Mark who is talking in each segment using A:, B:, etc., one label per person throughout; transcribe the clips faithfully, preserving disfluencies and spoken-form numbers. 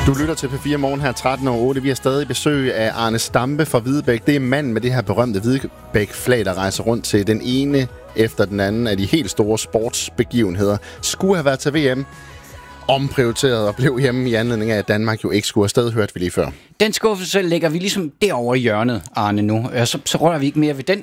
A: Du lytter til P fire Morgen her tretten over otte. Vi har stadig besøg af Arne Stampe fra Hvidebæk. Det er manden med det her berømte Hvidebæk-flag, der rejser rundt til den ene efter den anden af de helt store sportsbegivenheder. Skulle have været til V M, omprioriteret og blev hjemme i anledning af, at Danmark jo ikke skulle have stadig hørt vi lige før.
B: Den skuffelse lægger vi ligesom derovre i hjørnet, Arne, nu. Så, så rører vi ikke mere ved den.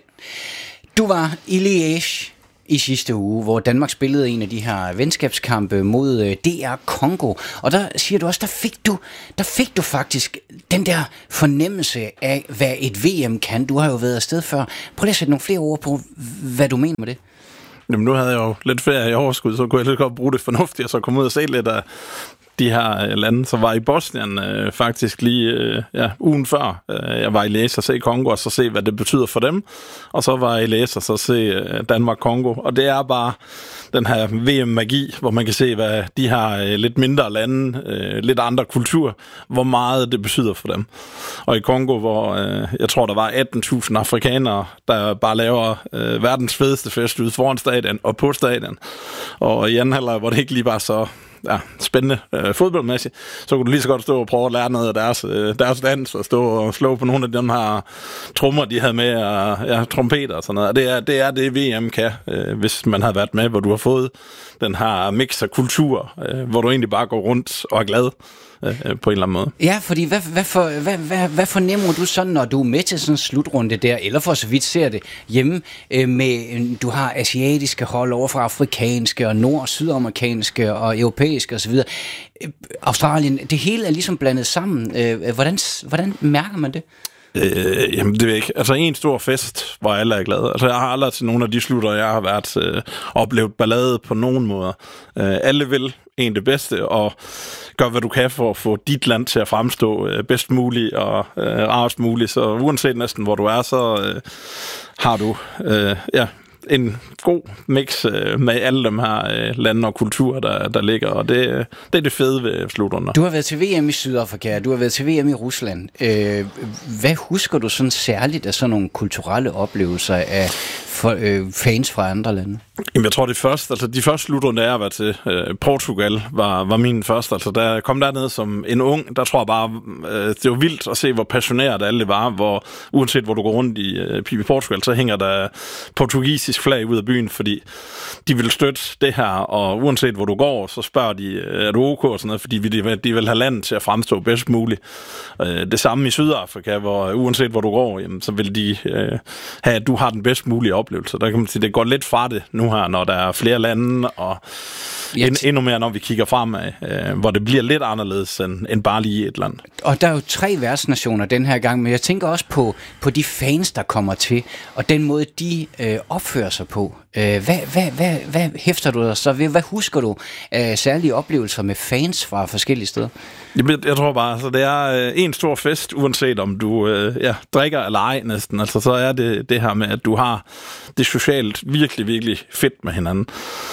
B: Du var i Liège i sidste uge, hvor Danmark spillede en af de her venskabskampe mod D R Congo. Og der siger du også, der fik du, der fik du faktisk den der fornemmelse af, hvad et V M kan. Du har jo været afsted før. Prøv lige at sætte nogle flere ord på, hvad du mener med det.
C: Jamen, nu havde jeg jo lidt ferie i overskud, så kunne jeg lidt godt bruge det fornuftigt, og så komme ud og se lidt af de her lande. Så var i Bosnien øh, faktisk lige øh, ja, ugen før. Øh, jeg var i Liège og se Kongo, og så se, hvad det betyder for dem. Og så var jeg i Liège og så se øh, Danmark-Kongo. Og det er bare den her V M-magi, hvor man kan se, hvad de her øh, lidt mindre lande, øh, lidt andre kulturer, hvor meget det betyder for dem. Og i Kongo, hvor øh, jeg tror, der var atten tusind afrikanere, der bare laver øh, verdens fedeste fest ude foran stadion og på stadion. Og i anden halvleg, hvor det ikke lige bare så ja, spændende øh, fodboldmæssigt, så kunne du lige så godt stå og prøve at lære noget af deres, øh, deres dans, og stå og slå på nogle af dem her trommer, de havde med, og ja, trompeter og sådan noget. Og det er det, er det V M kan, øh, hvis man havde været med, hvor du har fået den her mix af kultur, øh, hvor du egentlig bare går rundt og er glad øh, på en eller anden måde.
B: Ja, fordi hvad, hvad, for, hvad, hvad, hvad fornemmer du sådan, når du er med til sådan en slutrunde der, eller for så vidt ser det hjemme, øh, med, du har asiatiske hold over fra afrikanske, og nord- og sydamerikanske, og europæiske osv. Australien, det hele er ligesom blandet sammen. Øh, hvordan, hvordan mærker man det?
C: Øh, jamen, det er ikke. Altså, en stor fest, hvor alle er glade. Altså, jeg har aldrig til nogle af de slutter, jeg har været øh, oplevet ballade på nogen måder. Øh, alle vil en det bedste, og gør, hvad du kan for at få dit land til at fremstå øh, bedst muligt og øh, rarest muligt. Så uanset næsten, hvor du er, så øh, har du øh, ja, en god mix øh, med alle de her øh, lande og kulturer, der, der ligger, og det, det er det fede ved slutrunder.
B: Du har været til V M i Sydafrika, du har været til V M i Rusland. Øh, hvad husker du sådan særligt af sådan nogle kulturelle oplevelser af for, øh, fans fra andre lande?
C: Jamen, jeg tror, det første, altså de første slutrunder, jeg var til, øh, Portugal, var, var min første. Altså, da jeg kom derned som en ung, der tror jeg bare, øh, det var vildt at se, hvor passioneret alle var, hvor uanset hvor du går rundt i øh, Portugal, så hænger der portugisisk flag ud af byen, fordi de vil støtte det her, og uanset hvor du går, så spørger de, er du ok og sådan noget, fordi de, de vil have landet til at fremstå bedst muligt. Øh, det samme i Sydafrika, hvor uanset hvor du går, jamen, så vil de øh, have, at du har den bedst mulige oplevelse. Der kan man sige, det går lidt fra det nu her, når der er flere lande, og end, endnu mere, når vi kigger fremad, øh, hvor det bliver lidt anderledes end, end bare lige et land.
B: Og der er jo tre værtsnationer den her gang, men jeg tænker også på, på de fans, der kommer til, og den måde, de øh, opfører sig på. Øh, hvad, hvad, hvad, hvad hæfter du dig så ved? Hvad husker du af særlige oplevelser med fans fra forskellige steder?
C: Jeg, jeg tror bare, altså, det er øh, en stor fest, uanset om du øh, ja, drikker eller ej næsten. Altså, så er det det her med, at du har det socialt virkelig, virkelig fedt med hinanden.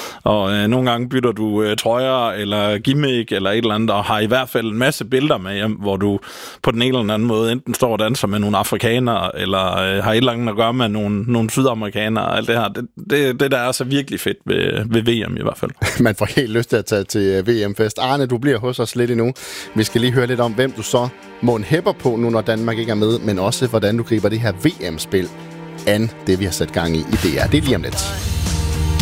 C: Og øh, nogle gange bytter du øh, trøjer eller gimmick eller et eller andet, og har i hvert fald en masse billeder med hjem, hvor du på den ene eller anden måde enten står og danser med nogle afrikanere, eller øh, har et eller andet at gøre med nogle, nogle sydamerikanere og alt det her. Det, det, det der er så virkelig fedt ved, ved V M i hvert fald.
A: Man får helt lyst til at tage til V M-fest. Arne, du bliver hos os lidt endnu. Vi skal lige høre lidt om, hvem du så må en hæpper på nu, når Danmark ikke er med, men også hvordan du griber det her V M-spil an, det vi har sat gang i i D R. Det er lige om lidt.